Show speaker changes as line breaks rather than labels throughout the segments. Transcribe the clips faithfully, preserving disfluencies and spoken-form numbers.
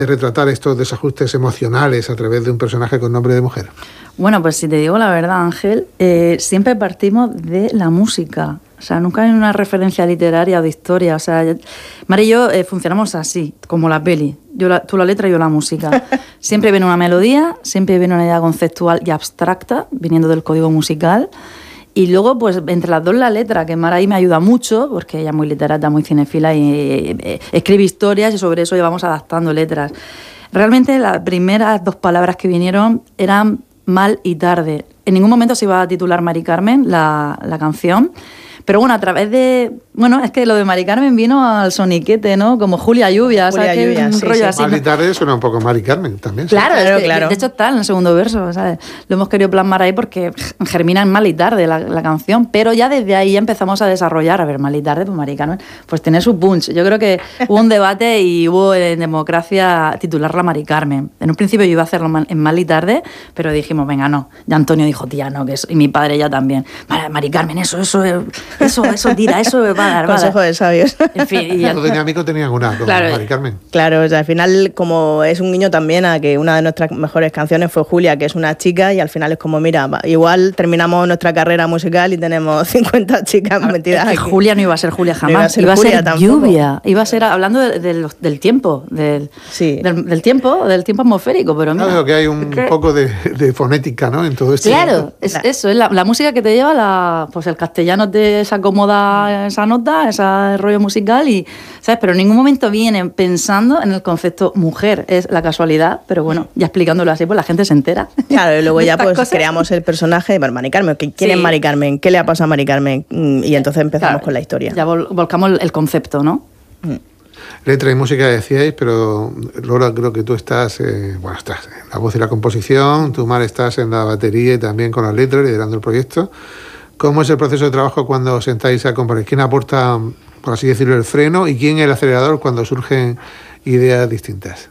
retratar estos desajustes emocionales a través de un personaje con nombre de mujer?
Bueno, pues si te digo la verdad, Ángel, eh, siempre partimos de la música. O sea, nunca hay una referencia literaria o de historia. O sea, Mari y yo eh, funcionamos así, como la peli. Yo la, tú la letra y yo la música. Siempre viene una melodía, siempre viene una idea conceptual y abstracta, viniendo del código musical. Y luego, pues, entre las dos la letra, que Mara ahí me ayuda mucho, porque ella es muy literata, muy cinefila y eh, eh, escribe historias y sobre eso llevamos adaptando letras. Realmente las primeras dos palabras que vinieron eran mal y tarde. En ningún momento se iba a titular Mari Carmen, la, la canción. Pero bueno, a través de... Bueno, es que lo de Mari Carmen vino al soniquete, ¿no? Como Julia Lluvia,
Julia
¿sabes?
Lluvia,
un
sí,
rollo
sí.
así.
Mal y tarde suena un poco Mari Carmen también. ¿sí?
Claro,
Claro,
es que,
claro.
de hecho está en el segundo verso, ¿sabes? Lo hemos querido plasmar ahí porque germina en Mal y tarde la, la canción, pero ya desde ahí ya empezamos a desarrollar, a ver, Mal y tarde, pues Mari Carmen, pues tiene su punch. Yo creo que hubo un debate y hubo en democracia titularla Mari Carmen. En un principio yo iba a hacerlo en Mal y tarde, pero dijimos, venga, no. Ya Antonio dijo, tía, no, que eso, y mi padre ya también. Mari Carmen, eso, eso, eso, eso, tira, eso va a dar, va a dar.
Consejo de sabios.
En fin, y ya...
Los dinámicos tenían una con
Claro.
Mari Carmen.
Claro, o sea, al final, como es un guiño también a que una de nuestras mejores canciones fue Julia, que es una chica, y al final es como, mira, va, igual terminamos nuestra carrera musical y tenemos cincuenta chicas metidas
Es que
aquí.
Julia no iba a ser Julia jamás,
No iba a ser
iba a
Julia
ser
tampoco.
Lluvia, iba a ser hablando de- de los- del tiempo, del,
Sí.
del, del tiempo, del tiempo atmosférico, pero mira.
Claro que hay un
¿Qué?
poco de, de fonética, ¿no? En todo esto.
Claro, es
Claro.
eso, es la, la música que te lleva, la, pues el castellano te se acomoda esa nota, ese rollo musical, y ¿sabes? Pero en ningún momento viene pensando en el concepto mujer, es la casualidad, pero bueno, ya explicándolo así, pues la gente se entera.
Claro, y luego
de
ya
estas
pues
cosas.
creamos el personaje, bueno, Mari Carmen, ¿quién
Sí.
es Mari Carmen? ¿Qué le ha pasado a Mari Carmen? Mm, Y entonces empezamos
Claro,
con la historia.
Ya vol- volcamos el, el concepto, ¿no?
Letra y música decíais, pero Lola, creo que tú estás, eh, bueno, estás en la voz y la composición, tú, Mar, estás en la batería y también con las letras, liderando el proyecto. ¿Cómo es el proceso de trabajo cuando os sentáis a componer? ¿Quién aporta, por así decirlo, el freno y quién el acelerador cuando surgen ideas distintas?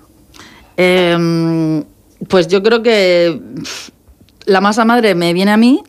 Eh, pues yo creo que pff, la masa madre me viene a mí,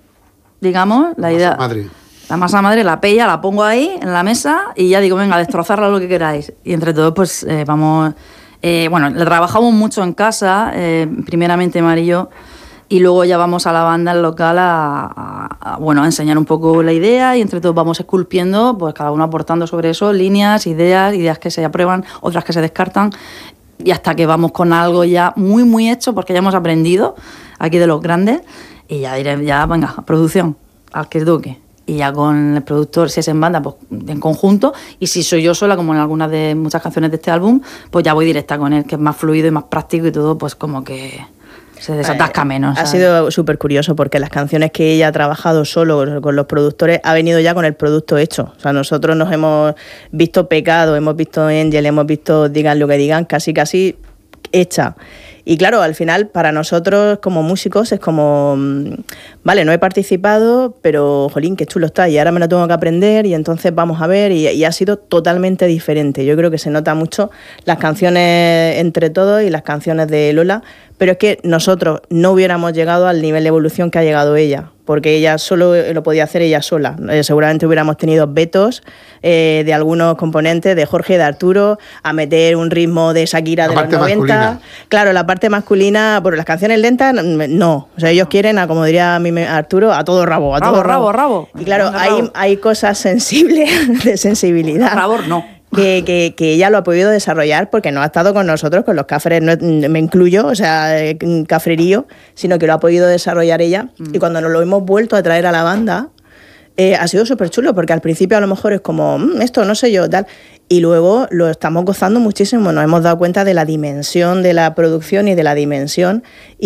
digamos, la idea.
Madre.
La masa madre, la pella, la pongo ahí en la mesa y ya digo, venga, destrozarla lo que queráis. Y entre todos, pues eh, vamos. Eh, bueno, le trabajamos mucho en casa, eh, primeramente Mari y yo, y luego ya vamos a la banda al local a, a, a, bueno, a enseñar un poco la idea y entre todos vamos esculpiendo, pues cada uno aportando sobre eso líneas, ideas, ideas que se aprueban, otras que se descartan, y hasta que vamos con algo ya muy, muy hecho, porque ya hemos aprendido aquí de los grandes, y ya diré, ya venga, a producción, al que es duque. Y ya con el productor, si es en banda, pues en conjunto. Y si soy yo sola, como en algunas de muchas canciones de este álbum, pues ya voy directa con él, que es más fluido y más práctico y todo, pues como que se desatasca menos.
Ha
¿sabes?
sido súper curioso porque las canciones que ella ha trabajado solo con los productores ha venido ya con el producto hecho. O sea, nosotros nos hemos visto Pecado, hemos visto Angel, hemos visto Digan lo que digan, casi casi hecha. Y claro, al final para nosotros como músicos es como, vale, no he participado, pero jolín, qué chulo está y ahora me lo tengo que aprender y entonces vamos a ver y, y ha sido totalmente diferente. Yo creo que se nota mucho las canciones entre todos y las canciones de Lola, pero es que nosotros no hubiéramos llegado al nivel de evolución que ha llegado ella, porque ella solo lo podía hacer ella sola. Eh, seguramente hubiéramos tenido vetos eh, de algunos componentes, de Jorge, de Arturo, a meter un ritmo de Shakira
La
de los
parte
noventa.
masculina.
Claro, la parte masculina, por las canciones lentas, no. O sea, ellos quieren, a, como diría mi me- Arturo, a todo rabo, a
Rabo,
todo
rabo, rabo.
Y claro,
Venga,
hay,
rabo.
hay cosas sensibles, de sensibilidad.
Rabor, no.
Que, que, que ella lo ha podido desarrollar porque no ha estado con nosotros, con los cafres, no, me incluyo, o sea, eh, cafrerío, sino que lo ha podido desarrollar ella. Mm. Y cuando nos lo hemos vuelto a traer a la banda, eh, ha sido súper chulo, porque al principio a lo mejor es como, mmm, esto no sé yo, tal. Y luego lo estamos gozando muchísimo, nos hemos dado cuenta de la dimensión de la producción y de la dimensión,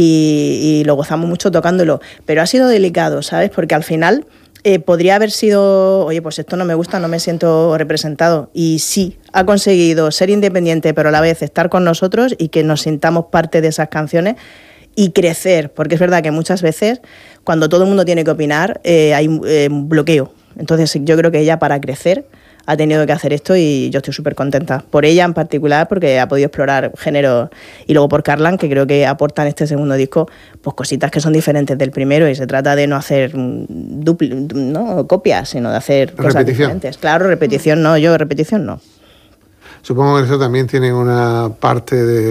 y, y lo gozamos mucho tocándolo. Pero ha sido delicado, ¿sabes? Porque al final... Eh, podría haber sido, oye, pues esto no me gusta, no me siento representado. Y sí, ha conseguido ser independiente, pero a la vez estar con nosotros y que nos sintamos parte de esas canciones y crecer. Porque es verdad que muchas veces, cuando todo el mundo tiene que opinar, eh, hay eh, un bloqueo. Entonces yo creo que ella, para crecer, ha tenido que hacer esto y yo estoy súper contenta. Por ella en particular, porque ha podido explorar géneros. Y luego por Carlan, que creo que aporta en este segundo disco pues cositas que son diferentes del primero, y se trata de no hacer dupl- no copias, sino de hacer cosas
Repetición.
diferentes. Claro, repetición no, yo repetición no.
Supongo que eso también tiene una parte de